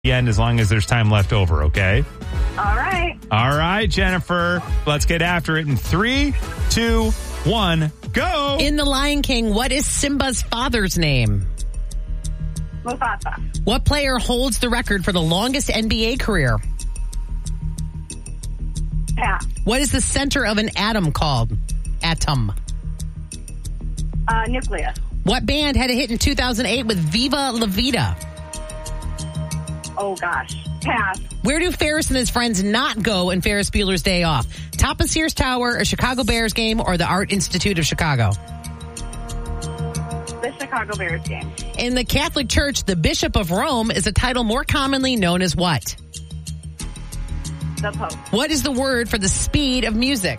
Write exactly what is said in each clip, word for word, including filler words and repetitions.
the end as long as there's time left over, okay? All right. All right, Jennifer. Let's get after it in three, two, one, go. In The Lion King, what is Simba's father's name? Mufasa. What player holds the record for the longest N B A career? Pass. What is the center of an atom called? Atom. Uh, nucleus. What band had a hit in two thousand eight with Viva La Vida? Oh, gosh. Pass. Where do Ferris and his friends not go in Ferris Bueller's Day Off? Top of Sears Tower, a Chicago Bears game, or the Art Institute of Chicago? The Chicago Bears game. In the Catholic Church, the Bishop of Rome is a title more commonly known as what? The Pope. What is the word for the speed of music?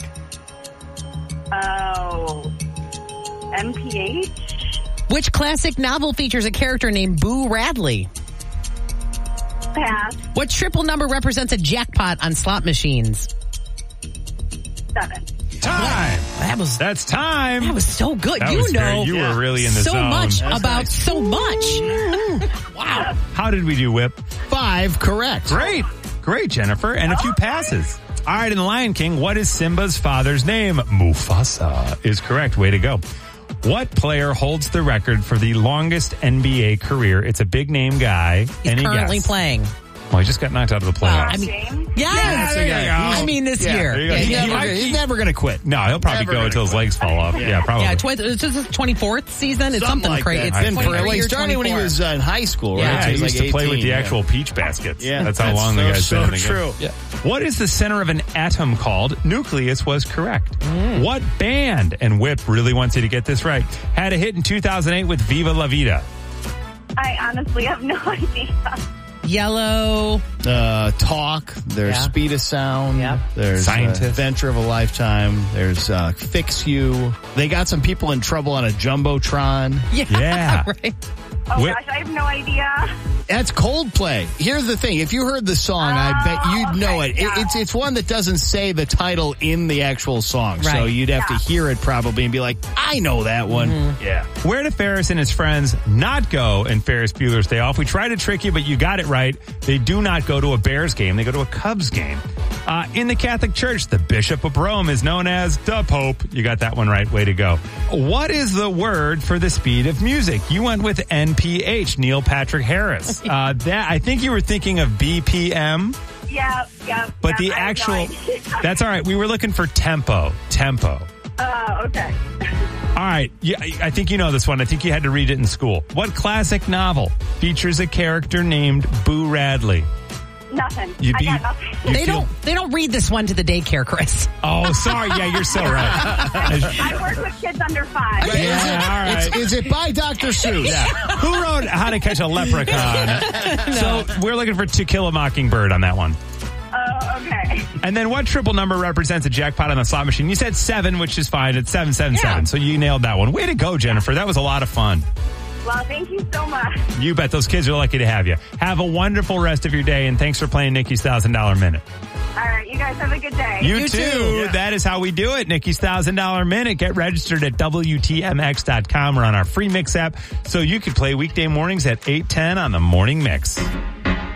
Oh. M P H? Which classic novel features a character named Boo Radley? Pass. What triple number represents a jackpot on slot machines? Seven. Time. That was That's time. that was so good. That you was know, great. You were really in the so zone. much That's about nice. so much. Wow. How did we do, Whip? Five correct. Great. Great, Jennifer. And a few passes. All right, in The Lion King, what is Simba's father's name? Mufasa is correct. Way to go. What player holds the record for the longest N B A career? It's a big name guy. He's Any currently guess? playing. Well, he just got knocked out of the playoffs. Wow, I mean, James? yes. there you go. I mean, this Yeah, year. there you go. Yeah, He yeah, He's yeah. never, he's never going to quit. No, he'll probably Never go gonna until his quit. legs fall off. Yeah, probably. Yeah, twenty, it's his twenty-fourth season. It's something, like crazy. that. It's It's been for, twenty-three well, he or started when he twenty-four. was uh, in high school, right? Yeah, Yeah, So he he's used like to play with eighteen, the yeah. actual peach baskets. Yeah, that's how that's long the so- guy's so been in the game. true. Yeah. What is the center of an atom called? Nucleus was correct. Mm. What band, and Whip really wants you to get this right, had a hit in two thousand eight with Viva La Vida? I honestly have no idea. Yellow. Uh, Talk. There's Yeah. Speed of Sound. Yep. There's Scientist. uh, Adventure of a Lifetime. There's uh, Fix You. They got some people in trouble on a Jumbotron. Yeah. Yeah. Right. Oh, Whip- gosh, I have no idea. That's Coldplay. Here's the thing. If you heard the song, I bet you'd know okay, it. yeah. it. It's it's one that doesn't say the title in the actual song. So Right. you'd have Yeah. to hear it probably and be like, I know that one. Mm-hmm. Yeah. Where did Ferris and his friends not go in Ferris Bueller's Day Off? We tried to trick you, but you got it right. They do not go to a Bears game. They go to a Cubs game. Uh, in the Catholic Church, the Bishop of Rome is known as the Pope. You got that one right. Way to go. What is the word for the speed of music? You went with N P H, Neil Patrick Harris. Uh, that I think you were thinking of B P M, Yeah, yeah. but yeah, the I have actual, no idea. that's all right. We were looking for tempo. Tempo. Oh, okay. All right. Yeah, I think you know this one. I think you had to read it in school. What classic novel features a character named Boo Radley? Nothing. You I be- got nothing. you They feel- don't. They don't read this one to the daycare, Chris. Oh, sorry. Yeah, you're so right. I work with kids under five. Yeah, all right. It's, is it by Doctor Seuss? Yeah. Who wrote How to Catch a Leprechaun? So we're looking for To Kill a Mockingbird on that one. Oh, okay. And then what triple number represents a jackpot on a slot machine? You said seven, which is fine. It's seven seven seven. Yeah. So you nailed that one. Way to go, Jennifer. That was a lot of fun. Well, thank you so much. You bet. Those kids are lucky to have you. Have a wonderful rest of your day, and thanks for playing Nikki's one thousand dollars Minute. All right, you guys have a good day. You, You too. too. That is how we do it. Nikki's one thousand dollars Minute. Get registered at W T M X dot com or on our free Mix app so you can play weekday mornings at eight ten on the Morning Mix.